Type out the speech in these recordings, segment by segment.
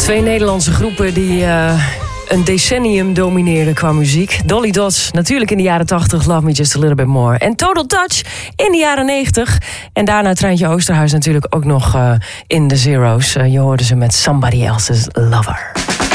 Twee Nederlandse groepen die een decennium domineren qua muziek. Dolly Dots, natuurlijk in de jaren 80, Love Me Just a Little Bit More. En Total Touch in de jaren 90. En daarna Treintje Oosterhuis natuurlijk ook nog in de Zero's. Je hoorde ze met Somebody Else's Lover.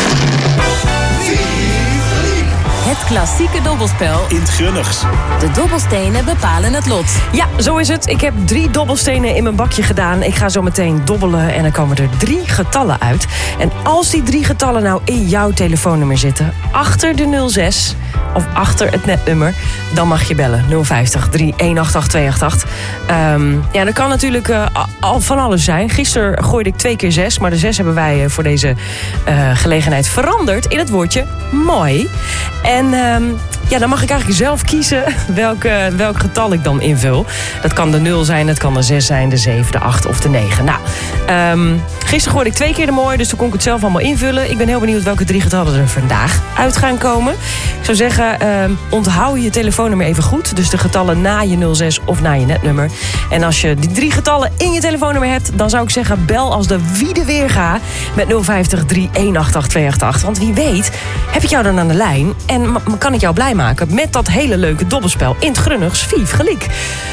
Het klassieke dobbelspel in 't Grunnigs. De dobbelstenen bepalen het lot. Ja, zo is het. Ik heb 3 dobbelstenen in mijn bakje gedaan. Ik ga zo meteen dobbelen en dan komen er 3 getallen uit. En als die 3 getallen nou in jouw telefoonnummer zitten, achter de 06 of achter het netnummer, dan mag je bellen. 050 318 288. Ja, dat kan natuurlijk al van alles zijn. Gisteren gooide ik 2 keer 6, maar de 6 hebben wij voor deze gelegenheid veranderd in het woordje mooi. En ja, dan mag ik eigenlijk zelf kiezen welk getal ik dan invul. Dat kan de 0 zijn, het kan de 6 zijn, de 7, de 8 of de 9. Nou, gisteren gooide ik 2 keer de mooi, dus toen kon ik het zelf allemaal invullen. Ik ben heel benieuwd welke 3 getallen er vandaag uit gaan komen. Ik zou zeggen, onthoud je telefoonnummer even goed. Dus de getallen na je 06 of na je netnummer. En als je die 3 getallen in je telefoonnummer hebt, dan zou ik zeggen, bel als de wiede weerga met 050 318 288. Want wie weet heb ik jou dan aan de lijn en kan ik jou blij maken met dat hele leuke dobbelspel in 't Grunnigs. Vief geliek.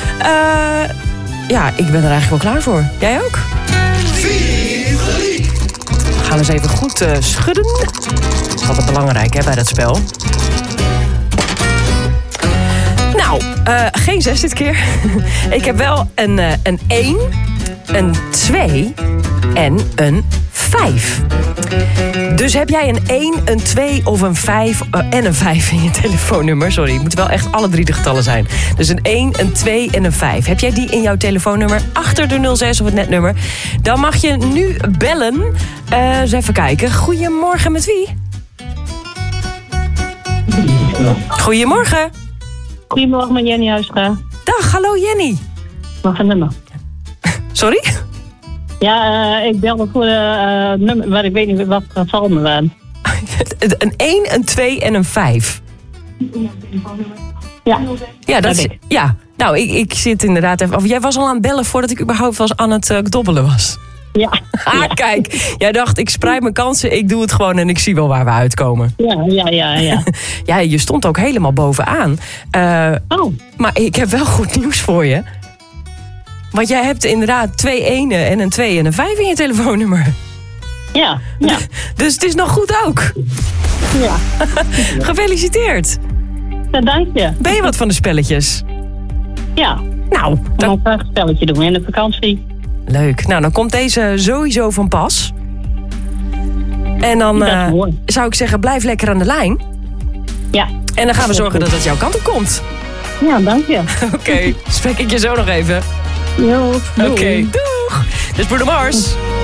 Ja, ik ben er eigenlijk wel klaar voor. Jij ook? Vief geliek. Gaan we eens even goed schudden. Dat is altijd belangrijk hè, bij dat spel. Nou, geen 6 dit keer. Ik heb wel een 1, een 2 en een 5. Dus heb jij een 1, een 2 of een 5 en een 5 in je telefoonnummer? Sorry, het moeten wel echt alle 3 de getallen zijn. Dus een 1, een 2 en een 5. Heb jij die in jouw telefoonnummer achter de 06 of het netnummer? Dan mag je nu bellen. Eens even kijken. Goedemorgen, met wie? Goedemorgen. Goedemorgen, met Jenny Huistra. Dag, hallo Jenny. Mag een nummer? Sorry? Ja, ik belde voor nummer, maar ik weet niet wat het zal me waren. Een 1, een 2 en een 5. Ja. Ja, dat is, ja. Nou, ik zit inderdaad even. Of jij was al aan het bellen voordat ik überhaupt was aan het dobbelen was. Ja. Ah, kijk. Jij dacht, ik spreid mijn kansen, ik doe het gewoon en ik zie wel waar we uitkomen. Ja. Ja, je stond ook helemaal bovenaan. Maar ik heb wel goed nieuws voor je. Want jij hebt inderdaad 2 enen en een 2 en een 5 in je telefoonnummer. Ja. Dus het is nog goed ook. Ja. Gefeliciteerd. Ja, dank je. Ben je wat van de spelletjes? Ja. Nou, Ik ga graag een spelletje doen in de vakantie. Leuk. Nou, dan komt deze sowieso van pas. En dan zou ik zeggen, blijf lekker aan de lijn. Ja. En dan gaan we zorgen dat het jouw kant op komt. Ja, dank je. Oké, spreek ik je zo nog even. Jo, doei. Oké, doeg. Dit is Bruno Mars.